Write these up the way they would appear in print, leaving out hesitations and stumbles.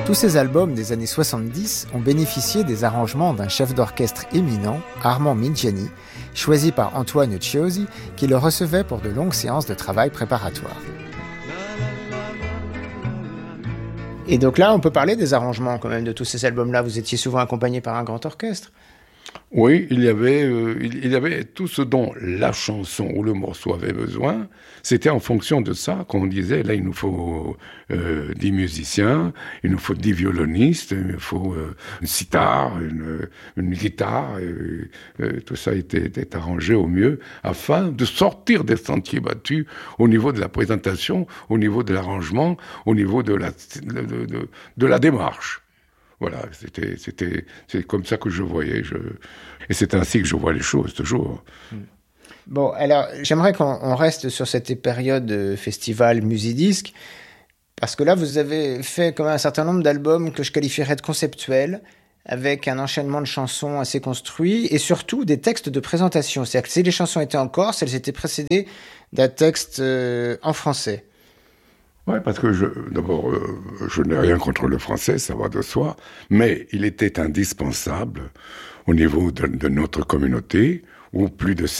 Tous ces albums des années 70 ont bénéficié des arrangements d'un chef d'orchestre éminent, Armand Midjani, choisi par Antoine Chiosi, qui le recevait pour de longues séances de travail préparatoires. Et donc là, on peut parler des arrangements quand même de tous ces albums-là. Vous étiez souvent accompagné par un grand orchestre. Oui, il y avait tout ce dont la chanson ou le morceau avait besoin. C'était en fonction de ça qu'on disait, là, il nous faut 10 musiciens, il nous faut 10 violonistes, il nous faut une sitar, une guitare. Tout ça était arrangé au mieux afin de sortir des sentiers battus au niveau de la présentation, au niveau de l'arrangement, au niveau de la démarche. Voilà, c'est comme ça que je voyais, et c'est ainsi que je vois les choses, toujours. Bon, alors, j'aimerais qu'on reste sur cette période festival Musidisc, parce que là, vous avez fait quand même un certain nombre d'albums que je qualifierais de conceptuels, avec un enchaînement de chansons assez construit, et surtout des textes de présentation. C'est-à-dire que si les chansons étaient en corse, elles étaient précédées d'un texte en français. Oui, parce que d'abord, je n'ai rien contre le français, ça va de soi, mais il était indispensable au niveau de notre communauté, où plus de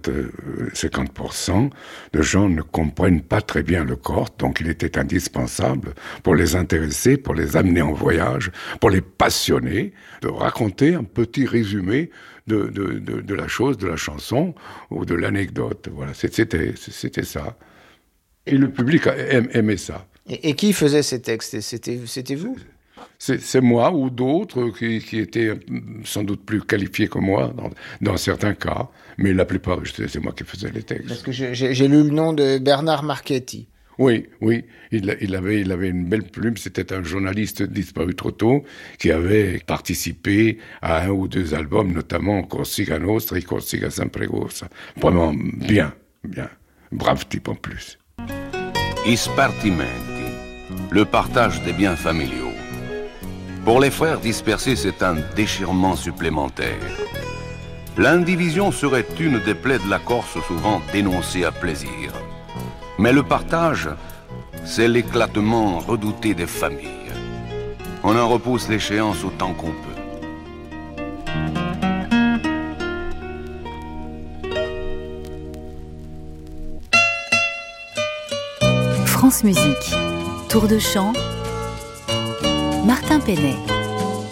50% de gens ne comprennent pas très bien le corse, donc il était indispensable pour les intéresser, pour les amener en voyage, pour les passionner, de raconter un petit résumé de la chose, de la chanson ou de l'anecdote. Voilà, c'était ça. Et le public aimait ça. Et qui faisait ces textes? C'était vous? C'est moi ou d'autres qui étaient sans doute plus qualifiés que moi dans certains cas, mais la plupart, c'est moi qui faisais les textes. Parce que j'ai lu le nom de Bernard Marchetti. Oui, il avait une belle plume, c'était un journaliste disparu trop tôt qui avait participé à un ou deux albums, notamment Corsica Nostra et Corsica Sempre Corsa. Vraiment bien, brave type en plus. I spartimenti, le partage des biens familiaux. Pour les frères dispersés, c'est un déchirement supplémentaire. L'indivision serait une des plaies de la Corse souvent dénoncée à plaisir. Mais le partage, c'est l'éclatement redouté des familles. On en repousse l'échéance autant qu'on peut. France Musique, Tour de chant, Martin Penet.